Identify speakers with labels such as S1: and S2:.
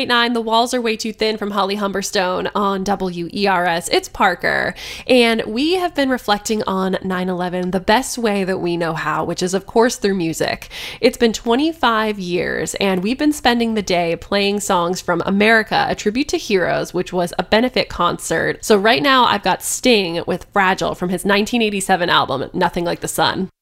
S1: 98.9 The Walls Are Way Too Thin from Holly Humberstone on WERS. It's Parker, and we have been reflecting on 9/11 the best way that we know how, which is, of course, through music. It's been 25 years, and we've been spending the day playing songs from America, a tribute to heroes, which was a benefit concert. So right now, I've got Sting with Fragile from his 1987 album, Nothing Like the Sun.